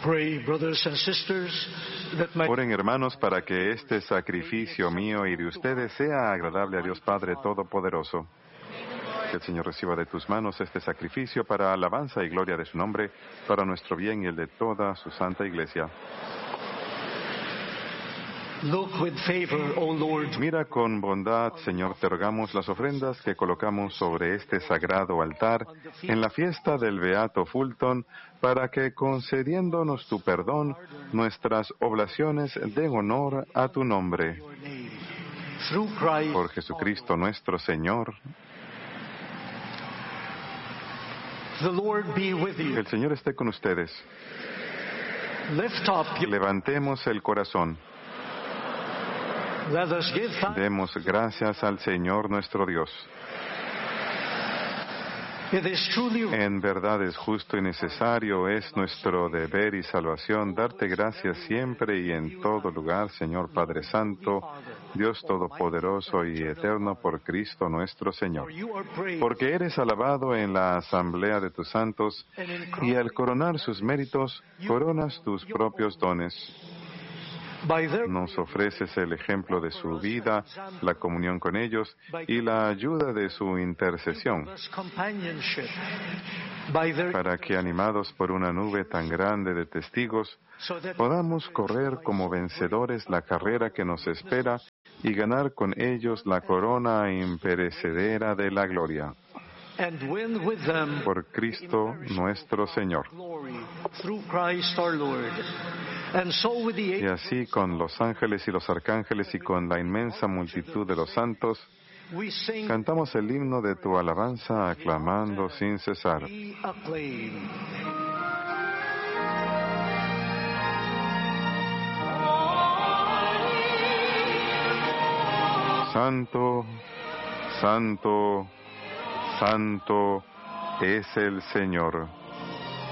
Pray, brothers and sisters, that my Oren, hermanos, para que este sacrificio mío y de ustedes sea agradable a Dios Padre Todopoderoso. Que el Señor reciba de tus manos este sacrificio para alabanza y gloria de su nombre, para nuestro bien y el de toda su santa Iglesia. look with favor, O Lord, Mira con bondad, Señor, te rogamos las ofrendas que colocamos sobre este sagrado altar en la fiesta del Beato Fulton, para que, concediéndonos tu perdón, nuestras oblaciones den honor a tu nombre. through Christ, Por Jesucristo nuestro Señor. the Lord be with you. El Señor esté con ustedes. Lift up your... Levantemos el corazón. Let us give thanks. Demos gracias al Señor nuestro Dios. It is truly En verdad es justo y necesario, es nuestro deber y salvación darte gracias siempre y en todo lugar, Señor Padre Santo, Dios Todopoderoso y Eterno, por Cristo nuestro Señor. you are praised, Porque eres alabado en la asamblea de tus santos, and in y al coronar sus méritos, coronas tus propios dones. by their Nos ofreces el ejemplo de su vida, la comunión con ellos y la ayuda de su intercesión, companionship, by their para que, animados por una nube tan grande de testigos, so that podamos correr como vencedores la carrera que nos espera y ganar con ellos la corona imperecedera de la gloria. and win with them Por Cristo nuestro Señor. glory through Christ our Lord. And so with the Y así, con los ángeles y los arcángeles y con la inmensa multitud de los santos, we sing, cantamos el himno de tu alabanza aclamando sin cesar. be acclaimed. Santo, santo, santo es el Señor.